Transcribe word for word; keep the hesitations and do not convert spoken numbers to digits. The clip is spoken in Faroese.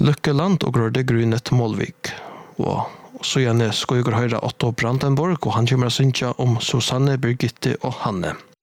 Løkkeland og Grøde Grynet Målvik. Og så gjerne skal jeg høre Otto Brandenborg, og han kommer å synge om Susanne, Birgitte og Hanne.